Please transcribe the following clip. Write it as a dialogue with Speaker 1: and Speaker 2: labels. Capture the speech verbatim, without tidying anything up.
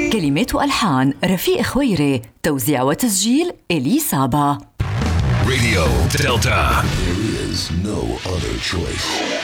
Speaker 1: كلمات وألحان رفيق خويري، توزيع وتسجيل إلي صابا.
Speaker 2: Radio Delta. There is no other choice.